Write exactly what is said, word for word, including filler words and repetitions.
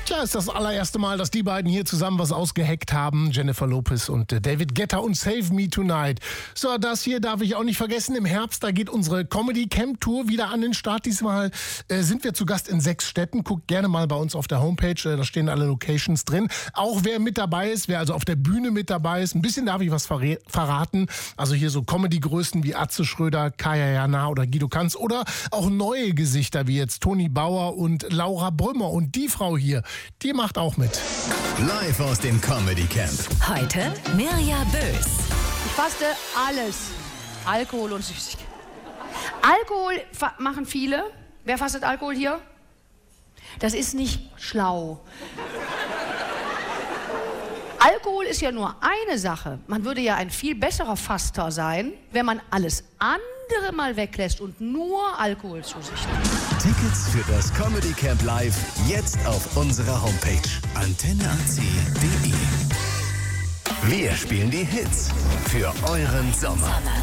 Tja, ist das allererste Mal, dass die beiden hier zusammen was ausgeheckt haben. Jennifer Lopez und äh, David Guetta und Save Me Tonight. So, das hier darf ich auch nicht vergessen. Im Herbst, da geht unsere Comedy Camp Tour wieder an den Start. Diesmal äh, sind wir zu Gast in sechs Städten. Guckt gerne mal bei uns auf der Homepage. Äh, da stehen alle Locations drin. Auch wer mit dabei ist, wer also auf der Bühne mit dabei ist. Ein bisschen darf ich was verre- verraten. Also hier so Comedy-Größen wie Atze Schröder, Kaya Jana oder Guido Kanz. Oder auch neue Gesichter wie jetzt Toni Bauer und Laura Brümmer. Und die Frau hier, die macht auch mit. Live aus dem Comedy Camp. Heute Mirja Bös. Ich faste alles. Alkohol und Süßigkeiten. Alkohol fa- machen viele. Wer fastet Alkohol hier? Das ist nicht schlau. Alkohol ist ja nur eine Sache. Man würde ja ein viel besserer Faster sein, wenn man alles andere mal weglässt und nur Alkohol zu sich nimmt. Tickets für das Comedy Camp Live jetzt auf unserer Homepage antenne a c punkt d e. Wir spielen die Hits für euren Sommer.